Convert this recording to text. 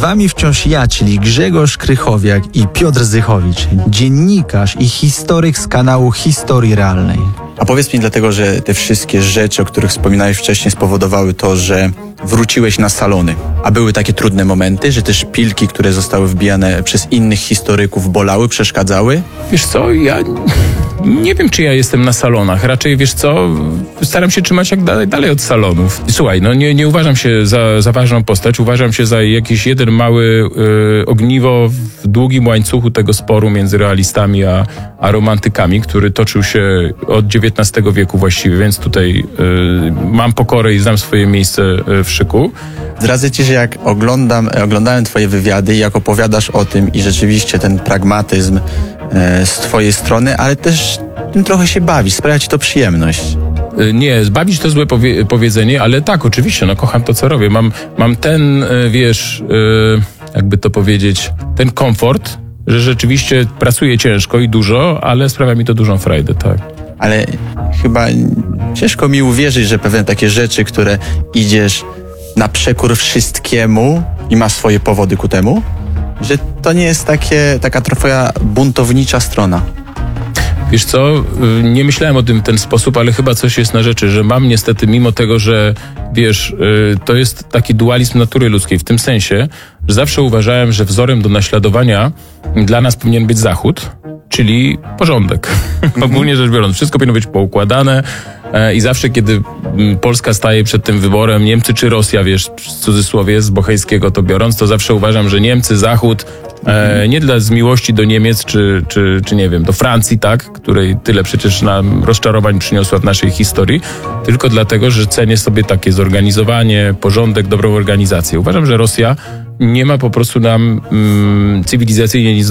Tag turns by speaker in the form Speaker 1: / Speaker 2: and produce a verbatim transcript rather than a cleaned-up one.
Speaker 1: wami wciąż ja, czyli Grzegorz Krychowiak i Piotr Zychowicz, dziennikarz i historyk z kanału Historii Realnej.
Speaker 2: A powiedz mi dlatego, że te wszystkie rzeczy, o których wspominałeś wcześniej, spowodowały to, że wróciłeś na salony. A były takie trudne momenty, że te szpilki, które zostały wbijane przez innych historyków, bolały, przeszkadzały?
Speaker 3: Wiesz co, ja nie wiem, czy ja jestem na salonach. Raczej, wiesz co, staram się trzymać jak dalej, dalej od salonów. Słuchaj, no nie, nie uważam się za, za ważną postać. Uważam się za jakiś jeden mały y, ogniwo w długim łańcuchu tego sporu między realistami a, a romantykami, który toczył się od dziewiętnastego wieku właściwie, więc tutaj y, mam pokorę i znam swoje miejsce y, w szyku.
Speaker 2: Zdradzę ci, że jak oglądam, oglądałem twoje wywiady i jak opowiadasz o tym i rzeczywiście ten pragmatyzm e, z twojej strony, ale też tym trochę się bawisz, sprawia ci to przyjemność.
Speaker 3: Nie, zbawić to złe powie- powiedzenie, ale tak, oczywiście, no kocham to, co robię. Mam, mam ten, wiesz, jakby to powiedzieć, ten komfort, że rzeczywiście pracuję ciężko i dużo, ale sprawia mi to dużą frajdę, tak.
Speaker 2: Ale chyba ciężko mi uwierzyć, że pewne takie rzeczy, które idziesz na przekór wszystkiemu i masz swoje powody ku temu, że to nie jest takie, taka twoja buntownicza strona.
Speaker 3: Wiesz co, nie myślałem o tym w ten sposób, ale chyba coś jest na rzeczy, że mam niestety, mimo tego, że wiesz, to jest taki dualizm natury ludzkiej w tym sensie, że zawsze uważałem, że wzorem do naśladowania dla nas powinien być Zachód, czyli porządek. Ogólnie rzecz biorąc, wszystko powinno być poukładane i zawsze, kiedy Polska staje przed tym wyborem, Niemcy czy Rosja, wiesz, w cudzysłowie z Bochejskiego to biorąc, to zawsze uważam, że Niemcy, Zachód, e, nie dla z miłości do Niemiec, czy, czy, czy nie wiem, do Francji, tak, której tyle przecież nam rozczarowań przyniosła w naszej historii, tylko dlatego, że cenię sobie takie zorganizowanie, porządek, dobrą organizację. Uważam, że Rosja nie ma po prostu nam mm, cywilizacyjnie nic